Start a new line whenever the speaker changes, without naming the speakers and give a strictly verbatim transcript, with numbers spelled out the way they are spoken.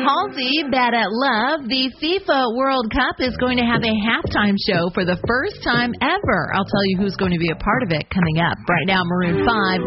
Halsey, Bad at Love. The FIFA World Cup is going to have a halftime show for the first time ever. I'll tell you who's going to be a part of it coming up. Right now, Maroon five.